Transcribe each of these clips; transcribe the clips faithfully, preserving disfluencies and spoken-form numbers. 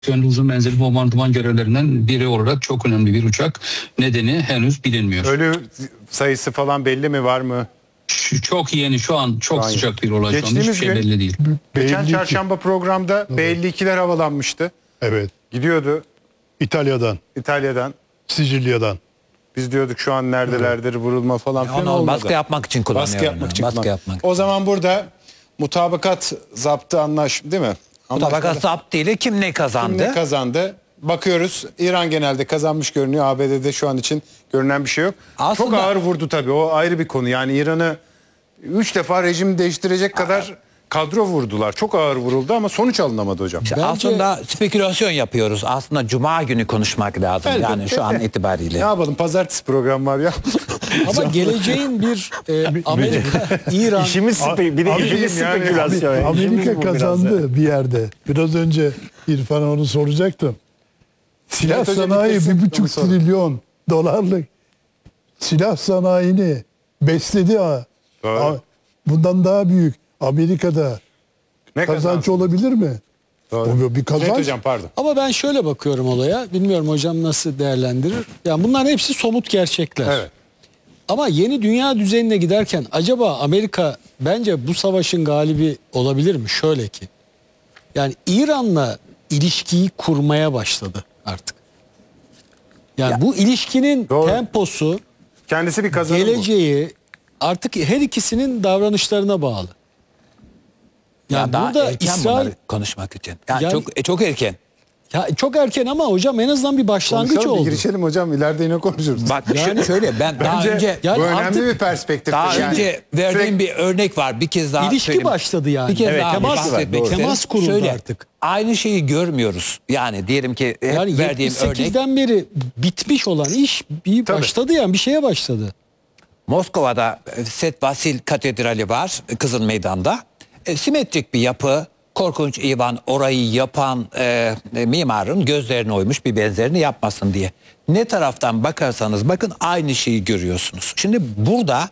yönlü uzun menzilli bombardıman görevlerinden biri olarak çok önemli bir uçak. Nedeni henüz bilinmiyor. Ölü sayısı falan belli mi, var mı? Şu, çok yeni, şu an çok Şu an sıcak bir olay. Şu anda hiçbir Geçtiğimiz şey gün- belli değil. Geçen B elli iki. çarşamba programda B elli ikiler havalanmıştı. Evet. Gidiyordu İtalya'dan, İtalya'dan. Sicilya'dan. Biz diyorduk şu an neredelerdir, vurulma falan filan Onu olmadı. baskı yapmak için kullanıyor. Baskı yapmak için. Baskı kullan- yapmak. O zaman burada mutabakat zaptı anlaş değil mi? Mutabakat zapt değil, kim ne kazandı? Kim ne kazandı? Bakıyoruz, İran genelde kazanmış görünüyor. A B D'de şu an için görünen bir şey yok. Aslında- Çok ağır vurdu tabii, o ayrı bir konu. Yani İran'ı üç defa rejim değiştirecek kadar kadro vurdular. Çok ağır vuruldu ama sonuç alınamadı hocam. İşte Bence- aslında spekülasyon yapıyoruz. Aslında Cuma günü konuşmak lazım. Elbette. Yani şu an Ne itibariyle. yapalım, pazartesi program var ya. Ama geleceğin bir e, Amerika, İran, İşimiz spe- bir de Abi, işimiz yani- spekülasyon. yani. İşimiz Amerika bu biraz kazandı da. bir yerde. Biraz önce İrfan'a onu soracaktım. Silah Evet hocam, sanayi kesin bir onu buçuk sorun. trilyon dolarlık silah sanayini besledi ha. Doğru. A- Bundan daha büyük Amerika'da Ne kazanç kazansın? olabilir mi? Doğru. O bir kazanç. Evet hocam, pardon. ama ben şöyle bakıyorum olaya. Bilmiyorum hocam nasıl değerlendirir. Yani bunların hepsi somut gerçekler. Evet. Ama yeni dünya düzenine giderken acaba Amerika bence bu savaşın galibi olabilir mi? Şöyle ki. Yani İran'la ilişkiyi kurmaya başladı artık. Yani bu ilişkinin Doğru. temposu, Kendisi bir kazanım bu. geleceği artık her ikisinin davranışlarına bağlı. Ya Yani daha burada erken İsrail bunları konuşmak için. Yani, Yani- çok e, çok erken. ya çok erken ama hocam en azından bir başlangıç Konuşalım, bir oldu. girişelim hocam. İleride yine konuşuruz. Bak yani, şöyle ben daha Bence önce Yani bu önemli artık- bir perspektif. daha Yani önce verdiğim sürekli- bir örnek var. Bir kez daha İlişki söyleyeyim. başladı yani. Bir kez Evet, daha temas- bahsetmek doğru. isterim. Temas kuruldu Şöyle, artık. Aynı şeyi görmüyoruz. Yani diyelim ki hep Yani verdiğim örnek yetmiş sekizden beri bitmiş olan iş bir Tabii. başladı yani bir şeye başladı. Moskova'da e, Set Vasil Katedrali var e, Kızıl Meydan'da. E, simetrik bir yapı. Korkunç İvan orayı yapan e, e, mimarın gözlerine oymuş bir benzerini yapmasın diye. Ne taraftan bakarsanız bakın aynı şeyi görüyorsunuz. Şimdi burada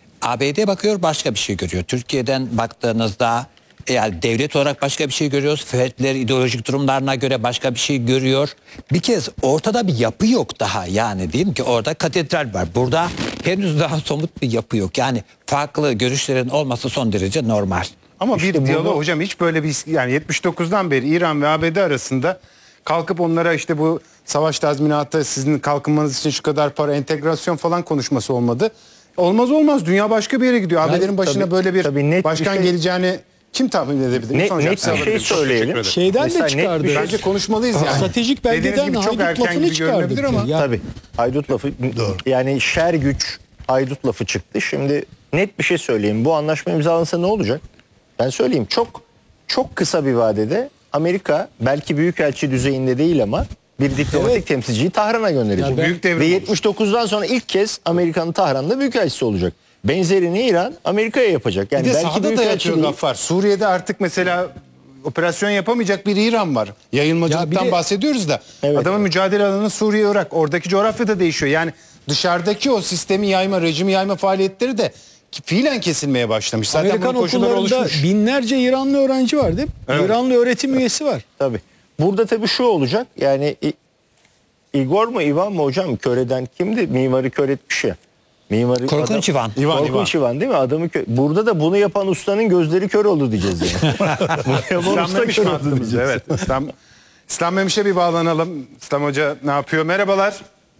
A B D bakıyor, başka bir şey görüyor. Türkiye'den baktığınızda eğer devlet olarak başka bir şey görüyoruz. Fertler ideolojik durumlarına göre başka bir şey görüyor. Bir kez ortada bir yapı yok daha, yani diyelim ki orada katedral var. Burada henüz daha somut bir yapı yok. Yani farklı görüşlerin olması son derece normal. Ama bir İşte diyalog bunu- hocam, hiç böyle bir, yani yetmiş dokuzdan beri İran ve A B D arasında kalkıp onlara işte bu savaş tazminatı, sizin kalkınmanız için şu kadar para, entegrasyon falan konuşması olmadı. Olmaz olmaz, dünya başka bir yere gidiyor. A B D'nin başına tabii- böyle bir tabii net bir başkan şey- geleceğini kim tahmin edebilir? Ne- Lütfen hocam, net size bir şey alabilirim. Çok söyleyelim. teşekkür ederim. Şeyden Mesela de net bir çıkardı. şey- Bence konuşmalıyız yani. Stratejik Dediğiniz belgeden gibi çok haydut erken lafını gibi çıkardı. görünebilir ama. Ya, Tabii. Haydut lafı, yani şer güç haydut lafı çıktı. Şimdi net bir şey söyleyeyim. Bu anlaşma imzalansa ne olacak? Ben söyleyeyim. Çok çok kısa bir vadede Amerika belki büyükelçi düzeyinde değil ama bir diplomatik Evet. temsilciyi Tahran'a gönderecek. Ya ben- Büyük devrim Ve olur. yetmiş dokuzdan sonra ilk kez Amerika'nın Tahran'da büyükelçisi olacak. Benzerini İran Amerika'ya yapacak. Yani Bir de belki sahada da büyükelçi yatıyor değil. laf var. Suriye'de artık mesela operasyon yapamayacak bir İran var. Yayılmacılıktan Ya bir de- bahsediyoruz da. Evet. Adamın mücadele alanı Suriye, Irak. Oradaki coğrafya da değişiyor. Yani dışarıdaki o sistemi yayma, rejimi yayma faaliyetleri de fiilen kesilmeye başlamış. Zaten Amerikan bunun koşulları okullarında oluşmuş. binlerce İranlı öğrenci var değil mi? Evet. İranlı öğretim üyesi var. Tabii. Burada tabii şu olacak. Yani İ- Igor mu Ivan mı hocam? Köreden kimdi? Mimarı kör etmiş ya. Mimarı Korkunç adam- İvan. İvan, Korkunç İvan değil mi? Adamı kö- Burada da bunu yapan ustanın gözleri kör oldu diyeceğiz yani. Bunu yapan İslam usta Memiş kör mi oldu hattımız? diyeceğiz. Evet. İslam, İslam Memiş'e bir bağlanalım. İslam Hoca ne yapıyor? Merhabalar.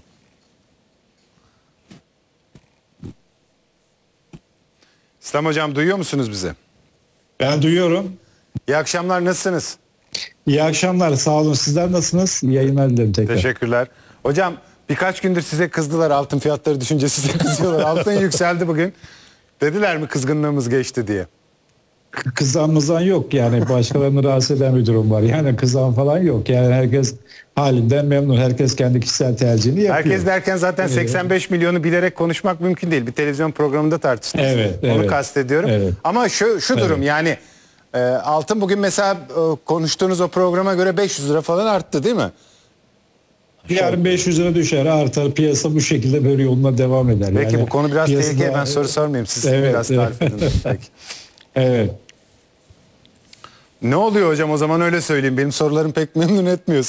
İslam Hocam, duyuyor musunuz bizi? Ben duyuyorum. İyi akşamlar, nasılsınız? İyi akşamlar. Sağ olun. Sizler nasılsınız? İyi yayınlar dilerim tekrar. Teşekkürler. Hocam birkaç gündür size kızdılar, altın fiyatları düşünce size kızıyorlar. Altın yükseldi bugün. Dediler mi kızgınlığımız geçti diye? Kızanmızdan yok yani. Başkalarını rahatsız eden bir durum var. Yani kızan falan yok. Yani herkes halinden memnun. Herkes kendi kişisel tercihini yapıyor. Herkes derken zaten seksen beş milyonu bilerek konuşmak mümkün değil. Bir televizyon programında tartıştınız. Evet, Onu evet. kastediyorum. Evet. Ama şu şu durum yani e, altın bugün mesela e, konuştuğunuz o programa göre beş yüz lira falan arttı değil mi? Yarın beş yüz lira düşer, artar. Piyasa bu şekilde böyle yoluna devam eder. Peki yani bu konu biraz piyasada- tehlikeli. Ben soru sormayayım. Siz Evet, biraz evet. tarif edin. Peki. Evet. Ne oluyor hocam o zaman öyle söyleyeyim. Benim sorularım pek memnun etmiyor